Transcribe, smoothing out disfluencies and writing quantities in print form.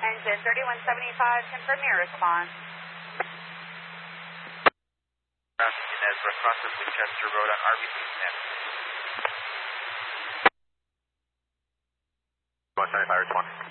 Engine 3175, confirm your response. Ezra crosses Winchester Road on RBC 10. 175, respond.